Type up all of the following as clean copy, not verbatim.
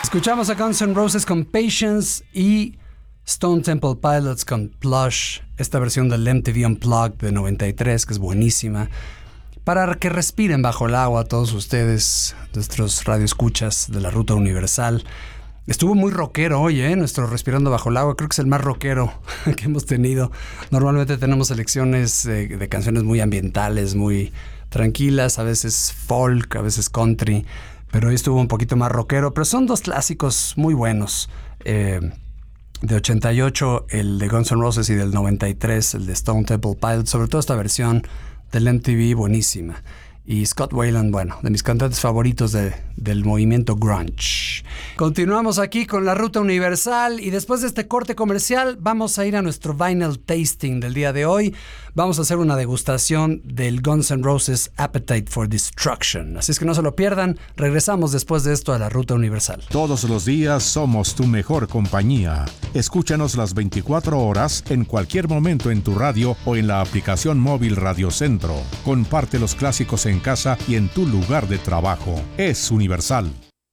Escuchamos a Guns N' Roses con Patience y Stone Temple Pilots con Plush, esta versión del MTV Unplugged de 93, que es buenísima. Para que respiren bajo el agua todos ustedes, nuestros radioescuchas de la Ruta Universal. Estuvo muy rockero hoy, nuestro Respirando Bajo el Agua. Creo que es el más rockero que hemos tenido. Normalmente tenemos selecciones de canciones muy ambientales, muy tranquilas, a veces folk, a veces country, pero hoy estuvo un poquito más rockero. Pero son dos clásicos muy buenos. De 88, el de Guns N' Roses, y del 93, el de Stone Temple Pilots. Sobre todo esta versión del MTV, buenísima. Y Scott Weiland, bueno, de mis cantantes favoritos del movimiento grunge. Continuamos aquí con la Ruta Universal y después de este corte comercial vamos a ir a nuestro vinyl tasting del día de hoy. Vamos a hacer una degustación del Guns N' Roses Appetite for Destruction. Así es que no se lo pierdan. Regresamos después de esto a la Ruta Universal. Todos los días somos tu mejor compañía. Escúchanos las 24 horas en cualquier momento en tu radio o en la aplicación móvil Radio Centro. Comparte los clásicos en casa y en tu lugar de trabajo. Es Universal.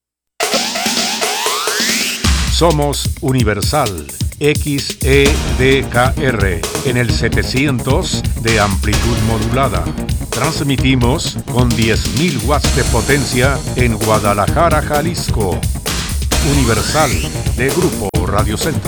Somos Universal XEDKR en el 700 de amplitud modulada. Transmitimos con 10.000 watts de potencia en Guadalajara, Jalisco. Universal de Grupo Radio Centro.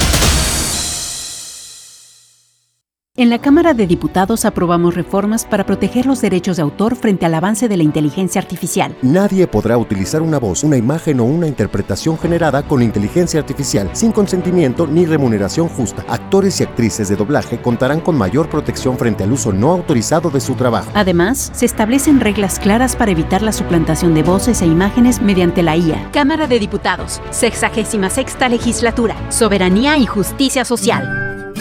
En la Cámara de Diputados aprobamos reformas para proteger los derechos de autor frente al avance de la inteligencia artificial. Nadie podrá utilizar una voz, una imagen o una interpretación generada con inteligencia artificial sin consentimiento ni remuneración justa. Actores y actrices de doblaje contarán con mayor protección frente al uso no autorizado de su trabajo. Además, se establecen reglas claras para evitar la suplantación de voces e imágenes mediante la IA. Cámara de Diputados, 66ª Legislatura, Soberanía y Justicia Social.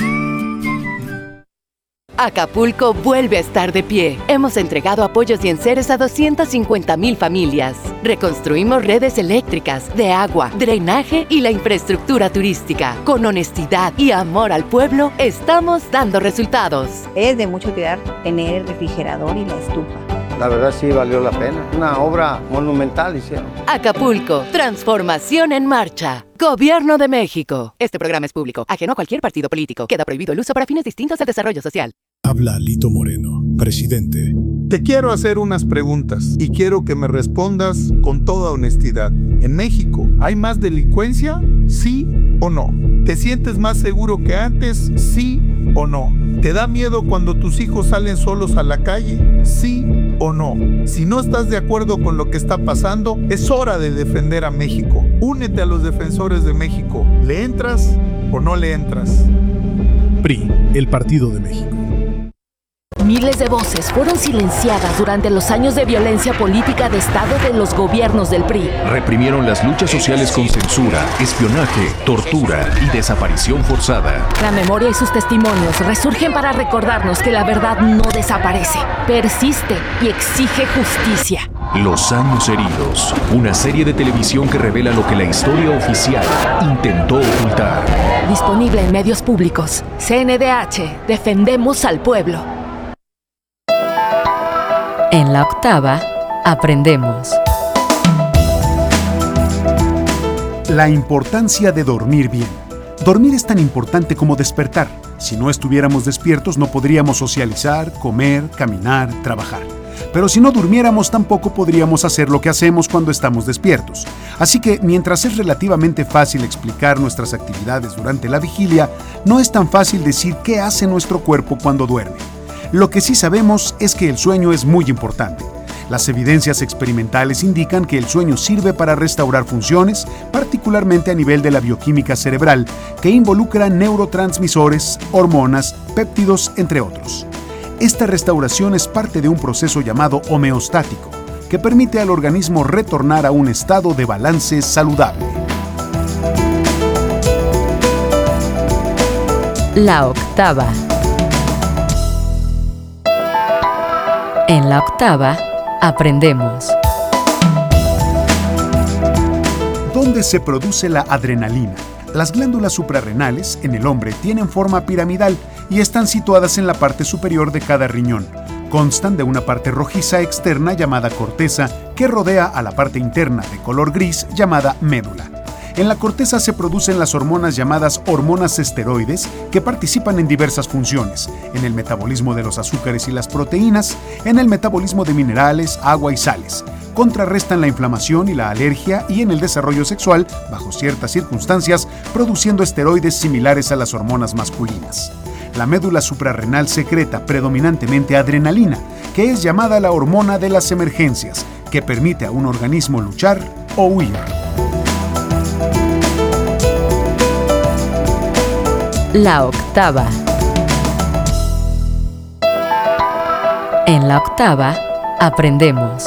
Acapulco vuelve a estar de pie. Hemos entregado apoyos y enseres a 250,000 familias. Reconstruimos redes eléctricas, de agua, drenaje y la infraestructura turística. Con honestidad y amor al pueblo, estamos dando resultados. Es de mucha utilidad tener el refrigerador y la estufa. La verdad sí valió la pena. Una obra monumental hicieron. Acapulco, transformación en marcha. Gobierno de México. Este programa es público, ajeno a cualquier partido político. Queda prohibido el uso para fines distintos al desarrollo social. Habla Lito Moreno, presidente. Te quiero hacer unas preguntas y quiero que me respondas con toda honestidad. ¿En México hay más delincuencia? ¿Sí o no? ¿Te sientes más seguro que antes? ¿Sí o no? ¿Te da miedo cuando tus hijos salen solos a la calle? ¿Sí o no? Si no estás de acuerdo con lo que está pasando, es hora de defender a México. Únete a los defensores de México. ¿Le entras o no le entras? PRI, el Partido de México. Miles de voces fueron silenciadas durante los años de violencia política de Estado de los gobiernos del PRI. Reprimieron las luchas sociales con censura, espionaje, tortura y desaparición forzada. La memoria y sus testimonios resurgen para recordarnos que la verdad no desaparece, persiste y exige justicia. Los años heridos, una serie de televisión que revela lo que la historia oficial intentó ocultar. Disponible en medios públicos. CNDH, defendemos al pueblo. En la octava, aprendemos. La importancia de dormir bien. Dormir es tan importante como despertar. Si no estuviéramos despiertos, no podríamos socializar, comer, caminar, trabajar. Pero si no durmiéramos, tampoco podríamos hacer lo que hacemos cuando estamos despiertos. Así que, mientras es relativamente fácil explicar nuestras actividades durante la vigilia, no es tan fácil decir qué hace nuestro cuerpo cuando duerme. Lo que sí sabemos es que el sueño es muy importante. Las evidencias experimentales indican que el sueño sirve para restaurar funciones, particularmente a nivel de la bioquímica cerebral, que involucra neurotransmisores, hormonas, péptidos, entre otros. Esta restauración es parte de un proceso llamado homeostático, que permite al organismo retornar a un estado de balance saludable. La octava. En la octava, aprendemos. ¿Dónde se produce la adrenalina? Las glándulas suprarrenales en el hombre tienen forma piramidal y están situadas en la parte superior de cada riñón. Constan de una parte rojiza externa llamada corteza que rodea a la parte interna de color gris llamada médula. En la corteza se producen las hormonas llamadas hormonas esteroides que participan en diversas funciones, en el metabolismo de los azúcares y las proteínas, en el metabolismo de minerales, agua y sales. Contrarrestan la inflamación y la alergia y en el desarrollo sexual, bajo ciertas circunstancias, produciendo esteroides similares a las hormonas masculinas. La médula suprarrenal secreta predominantemente adrenalina, que es llamada la hormona de las emergencias, que permite a un organismo luchar o huir. La octava. En la octava, aprendemos.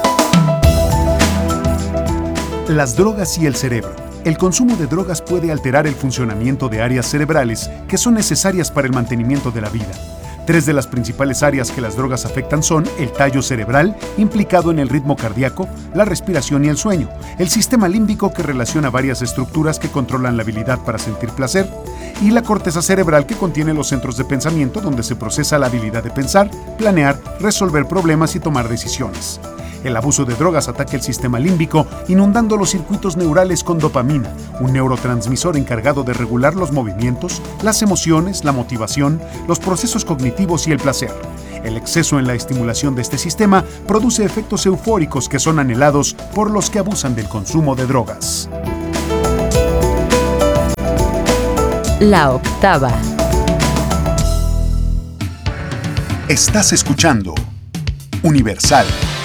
Las drogas y el cerebro. El consumo de drogas puede alterar el funcionamiento de áreas cerebrales que son necesarias para el mantenimiento de la vida. 3 de las principales áreas que las drogas afectan son el tallo cerebral, implicado en el ritmo cardíaco, la respiración y el sueño, el sistema límbico, que relaciona varias estructuras que controlan la habilidad para sentir placer, y la corteza cerebral, que contiene los centros de pensamiento donde se procesa la habilidad de pensar, planear, resolver problemas y tomar decisiones. El abuso de drogas ataca el sistema límbico, inundando los circuitos neurales con dopamina, un neurotransmisor encargado de regular los movimientos, las emociones, la motivación, los procesos cognitivos y el placer. El exceso en la estimulación de este sistema produce efectos eufóricos que son anhelados por los que abusan del consumo de drogas. La octava. Estás escuchando Universal.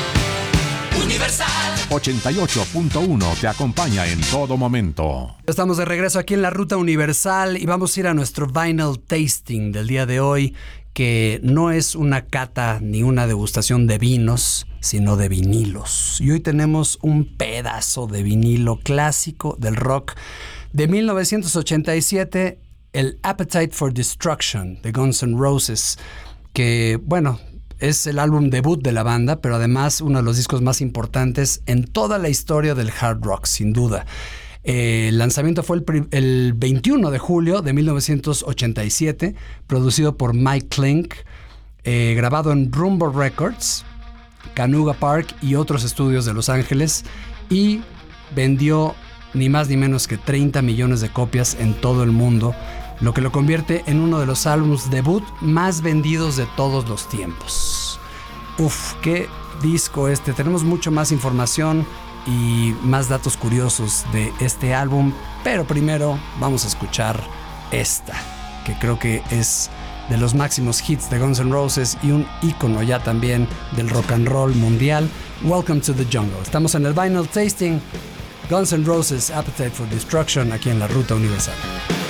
88.1 te acompaña en todo momento. Estamos de regreso aquí en la Ruta Universal y vamos a ir a nuestro Vinyl Tasting del día de hoy, que no es una cata ni una degustación de vinos, sino de vinilos. Y hoy tenemos un pedazo de vinilo clásico del rock de 1987, el Appetite for Destruction de Guns N' Roses, que, bueno, es el álbum debut de la banda, pero además uno de los discos más importantes en toda la historia del hard rock, sin duda. El lanzamiento fue el 21 de julio de 1987, producido por Mike Clink, grabado en Rumble Records, Canoga Park y otros estudios de Los Ángeles, y vendió ni más ni menos que 30 millones de copias en todo el mundo, lo que lo convierte en uno de los álbumes debut más vendidos de todos los tiempos. Uf, qué disco este. Tenemos mucho más información y más datos curiosos de este álbum, pero primero vamos a escuchar esta, que creo que es de los máximos hits de Guns N' Roses y un ícono ya también del rock and roll mundial. Welcome to the Jungle. Estamos en el Vinyl Tasting, Guns N' Roses, Appetite for Destruction, aquí en la Ruta Universal.